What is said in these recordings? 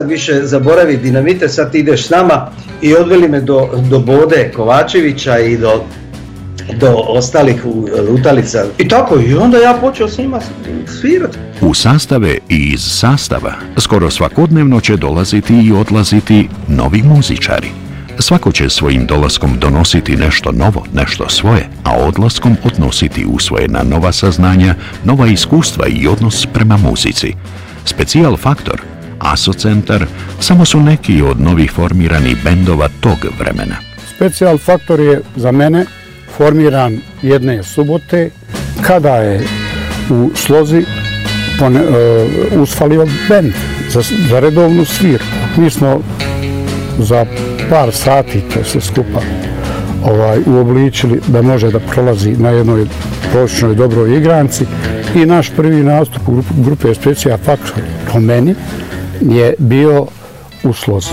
više zaboravi Dinamite, sad ti ideš s nama i odveli me do Bode Kovačevića i do ostalih lutalica. I tako, i onda ja počeo s njima svirati. U sastave i iz sastava skoro svakodnevno će dolaziti i odlaziti novi muzičari. Svako će svojim dolaskom donositi nešto novo, nešto svoje, a odlaskom odnositi usvojena nova saznanja, nova iskustva i odnos prema muzici. Specijal Faktor, ASO Centar, samo su neki od novih formiranih bendova tog vremena. Specijal Faktor je za mene formiran jedne subote kada je u Slozi usfalio bend za redovnu svirku. Mi smo za par sati to se skupa uobličili da može da prolazi na jednoj prosječnoj dobroj igranci i naš prvi nastup u grupe Specijal Faktor po meni je bio u Slozi.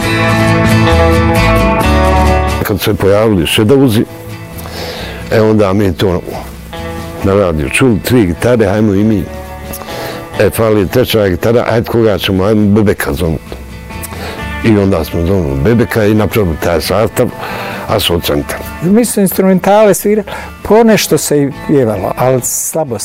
Kad se pojavili Šedauzi, onda mi to na radiju čuli, 3 gitare, hajmo i mi. Fali treća gitara, ajde koga ćemo, ajmo Bebeka zovnuti. I onda smo zovnuli Bebeka i napravili taj sastav, ASO Centar. Mi smo instrumentale svirali, ponešto se i pjevalo, ali slabo.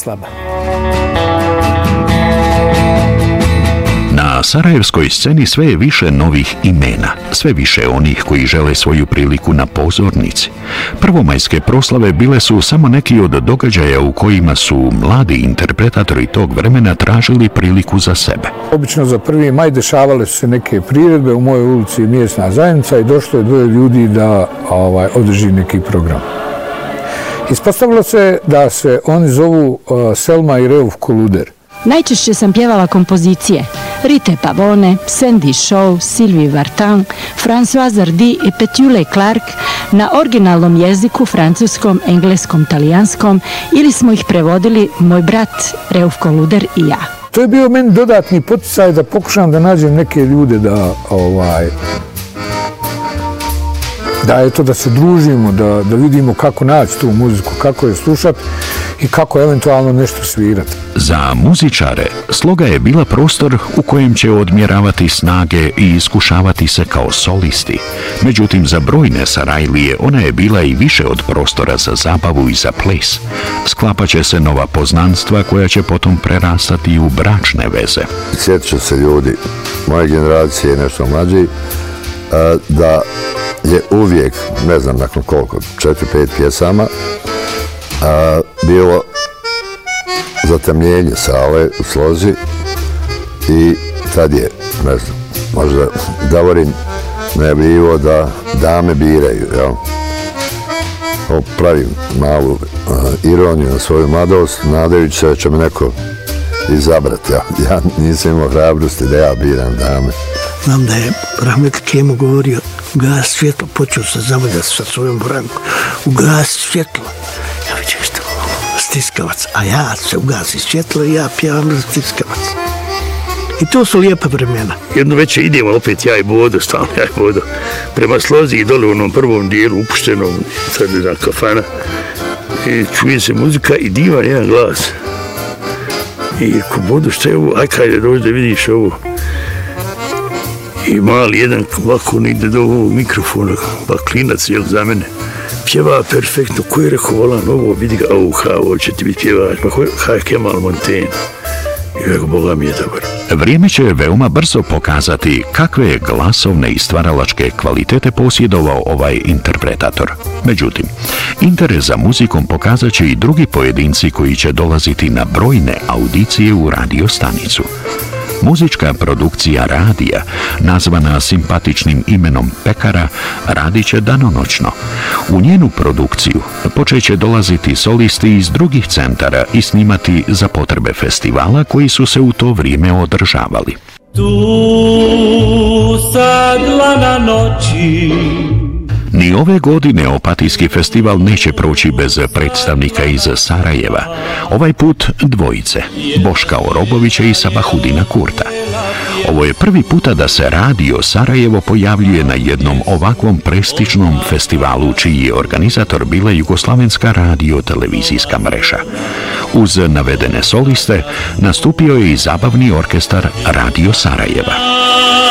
Na sarajevskoj sceni sve je više novih imena, sve više onih koji žele svoju priliku na pozornici. Prvomajske proslave bile su samo neki od događaja u kojima su mladi interpretatori tog vremena tražili priliku za sebe. Obično za 1. maj dešavale su se neke priredbe u mojoj ulici mjesna zajednica i došlo je 2 ljudi da održi neki program. Ispostavilo se da se oni zovu Selma i Reuf Koluder. Najčešće sam pjevala kompozicije Rite Pavone, Sandy Shaw, Sylvie Vartan, Françoise Hardy i Petula Clark na originalnom jeziku, francuskom, engleskom, talijanskom ili smo ih prevodili moj brat Reuf Koluder i ja. To je bio meni dodatni poticaj da pokušam da nađem neke ljude da se družimo, da vidimo kako naći tu muziku, kako je slušati i kako eventualno nešto svirati. Za muzičare sloga je bila prostor u kojem će odmjeravati snage i iskušavati se kao solisti. Međutim, za brojne Sarajlije ona je bila i više od prostora za zabavu i za ples. Sklapat će se nova poznanstva koja će potom prerastati u bračne veze. Sjetit će se ljudi moje generacije i nešto mlađi da je uvijek, ne znam nakon koliko, 4-5 pjesama, bilo zatamljenje sale u Slozi i tad je, ne znam, možda Davorin najavljivo da dame biraju, jel? Pravim malu ironiju na svoju mladost, nadajući se da će me neko izabrati. Ja nisam imao hrabrosti da ja biram dame. Znam da je Rahmet Kemo govorio ugas svjetlo, počeo se zabavljati sa svojom brankom, ugas svjetlo. Ja vidim što stiskavac, a ja se ugasi svjetlo i ja pjevam za stiskavac. I to su lijepa vremena. Jedno večer idemo opet ja i Bodo, stalno ja i Bodo, prema Slozi i dole u onom prvom dijelu upuštenom, sad je na kafana, i čuje se muzika i divan jedan glas. I ko Bodo, šta je ovo? Aj kajde dođi da vidiš ovo. I mali jedan ovako ide do ovog mikrofona, pa klinac je za mene. Pjeva perfektno, ko je rekao volan ovo, vidi ga, ovo će ti biti pjevač, pa haj Kemal Montaigne. I rekao, Boga mi je dobar. Vrijeme će veoma brzo pokazati kakve glasovne i stvaralačke kvalitete posjedovao ovaj interpretator. Međutim, interes za muzikom pokazat će i drugi pojedinci koji će dolaziti na brojne audicije u radiostanicu. Muzička produkcija radija, nazvana simpatičnim imenom Pekara, radit će danonoćno. U njenu produkciju počeće dolaziti solisti iz drugih centara i snimati za potrebe festivala koji su se u to vrijeme održavali. Tu sadla na noći. Ni ove godine Opatijski festival neće proći bez predstavnika iz Sarajeva. Ovaj put dvojice, Boška Orobovića i Sabahudina Kurta. Ovo je prvi puta da se Radio Sarajevo pojavljuje na jednom ovakvom prestižnom festivalu, čiji je organizator bila Jugoslavenska radio-televizijska mreža. Uz navedene soliste nastupio je i zabavni orkestar Radio Sarajeva.